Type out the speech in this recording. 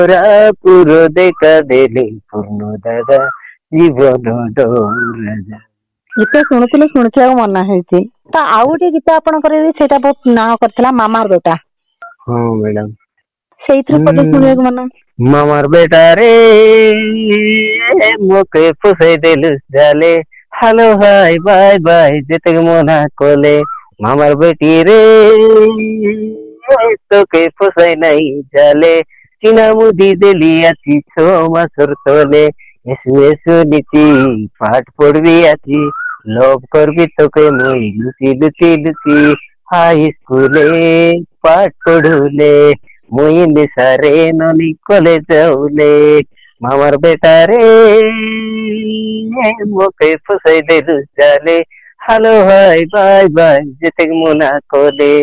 ওরা পুরো দেখা দেলে ପୂর্ণ দাদা ଜୀବନ ଡୋରା। ଗୀତ ଶୁଣୁଥିଲେ ଶୁଣୁଥିବାକୁ ମନ ହେଉଛି। ତ ଆଉ ଗୋଟେ ଗୀତ ଆପଣଙ୍କର ସେଇଟା ବହୁତ ନାଁ କରିଥିଲା ମାମାର ବେଟା, ହଁ ମ୍ୟାଡାମ। ସେଇଥିରୁ ବୋଧେ ଶୁଣିବାକୁ ମନ। ମାମାର ବେଟା ରେ ମୋକେ ଫସାଇ ଦେଲୁ ଜାଲେ, ହାଲୋ ହାଇ ବାଇ ବାଇ ଯେତେ ମନା କଲେ, ମାମାର ବେଟି ରେ তোকে ফসাই নাই জালে, চিনা মুদি দেলি আছি 6 মাসর তলে, এসু এসু নিচি পাঠ পড়বি আছি, লভ করবি তোকে মুই লুচি লুচি লুচি, হাই স্কুলে পাঠ পড়ুলে মুই নিশারে ননি কলেজ যাউলে, মামার বেটা রে মোকে ফসাই দেলু জালে, হালো হাই বাই বাই যেতে মনা কলে।